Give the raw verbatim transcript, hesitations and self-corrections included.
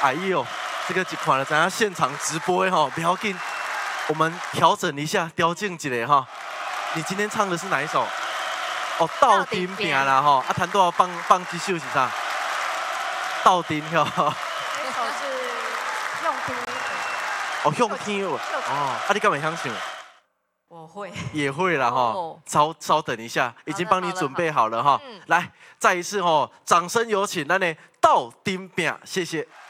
哎呦，这个一看了，咱家现场直播哈，不要紧，我们调整一下，调整一下哈。你今天唱的是哪一首？哦，到顶饼啦哈，啊，弹多少放放几首是啥？到顶哈。 这首是用天。 哦，用天哦，啊，你干嘛想唱？ 我会。 也会了哈，稍稍等一下，已经帮你准备好了哈。来，再一次哈，掌声有请，那呢到顶饼，谢谢。